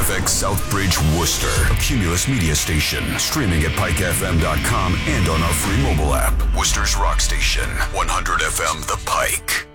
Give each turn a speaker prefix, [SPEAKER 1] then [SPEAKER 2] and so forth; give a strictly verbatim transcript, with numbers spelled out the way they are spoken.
[SPEAKER 1] F X Southbridge, Worcester. A Cumulus Media station. Streaming at pike f m dot com and on our free mobile app. Worcester's Rock Station. one hundred F M The Pike.